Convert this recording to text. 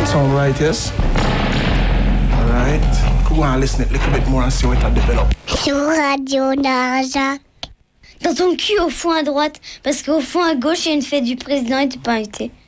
Sound right, yes? Alright. Go on, listen it a little bit more and see how it develop. Sur Radio Narjac. Dans ton cul au fond à droite, parce qu'au fond à gauche, il y a une fête du président et t'es pas invité.